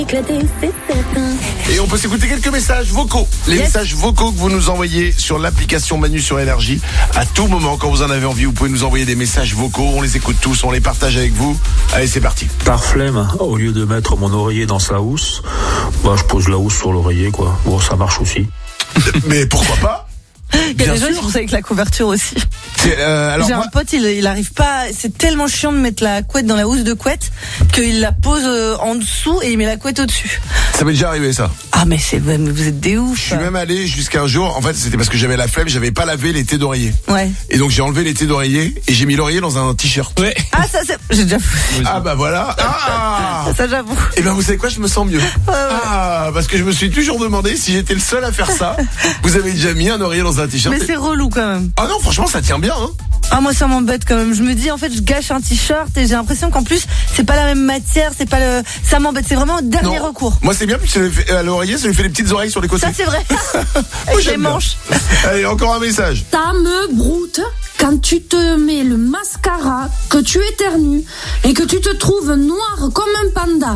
Éclaté, c'est certain. Et on peut s'écouter quelques messages vocaux. Les messages vocaux que vous nous envoyez sur l'application Manu sur Énergie. À tout moment, quand vous en avez envie, vous pouvez nous envoyer des messages vocaux. On les écoute tous, on les partage avec vous. Allez, c'est parti. Par flemme, au lieu de mettre mon oreiller dans sa housse, je pose la housse sur l'oreiller, quoi. Bon, ça marche aussi. Mais pourquoi pas? Il y a des gens qui font ça avec la couverture aussi. J'ai un pote, il arrive pas, c'est tellement chiant de mettre la couette dans la housse de couette qu'il la pose en dessous et il met la couette au-dessus. Ça m'est déjà arrivé ça. Ah mais vous êtes des ouf. Je suis même allé jusqu'à un jour, en fait c'était parce que j'avais la flemme, j'avais pas lavé les thés d'oreiller. Ouais. Et donc j'ai enlevé les thés d'oreiller et j'ai mis l'oreiller dans un t-shirt. Ouais. Ah ça c'est, j'ai déjà fait. Ah bah voilà. Ah ça j'avoue. Et ben vous savez quoi, je me sens mieux. Ah parce que je me suis toujours demandé si j'étais le seul à faire ça. Vous avez déjà mis un oreiller dans un t-shirt? Mais c'est relou quand même. Ah non franchement ça tient bien hein. Ah moi ça m'embête quand même. Je me dis en fait je gâche un t-shirt et j'ai l'impression qu'en plus c'est pas la même matière, c'est pas le, ça m'embête, c'est vraiment un dernier recours. Moi c'est bien parce que à l'oreiller ça lui fait des petites oreilles sur les côtés. Ça c'est vrai. Avec les manches. Allez encore un message. Ça me broute quand tu te mets le mascara, que tu éternues et que tu te trouves noir comme un panda.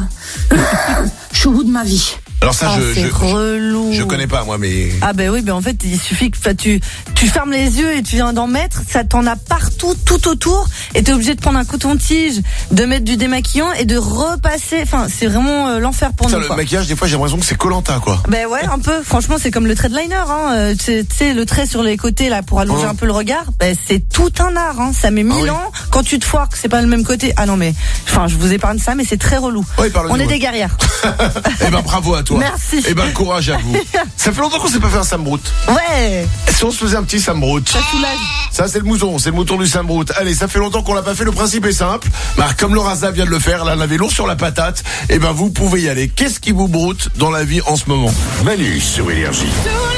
Je suis au bout de ma vie. Alors ça relou. je connais pas moi mais. Ah ben oui, en fait il suffit que tu fermes les yeux et tu viens d'en mettre, ça t'en a partout tout autour et t'es obligé de prendre un coton-tige, de mettre du démaquillant et de repasser. Enfin c'est vraiment l'enfer pour nous. Le maquillage des fois j'ai l'impression que c'est Koh-Lanta quoi. Ben ouais un peu. Franchement c'est comme le trait de liner hein. Tu sais le trait sur les côtés là pour allonger un peu le regard. Ben c'est tout un art hein. Ça met 1000 ans. Quand tu te foires que c'est pas le même côté. Ah non mais enfin je vous épargne ça mais c'est très relou. Oui, on est des guerrières. Eh ben bravo à toi. Merci. Eh ben courage à vous. Ça fait longtemps qu'on s'est pas fait un Sambrout. Ouais. Si on se faisait un petit Sambrout. Ça soulage. Ça c'est le mouton du Sambrout. Allez, ça fait longtemps qu'on l'a pas fait. Le principe est simple. Comme Laura Zah vient de le faire, là, elle avait lourd sur la patate. Eh ben vous pouvez y aller. Qu'est-ce qui vous broute dans la vie en ce moment? Manu sur Énergie.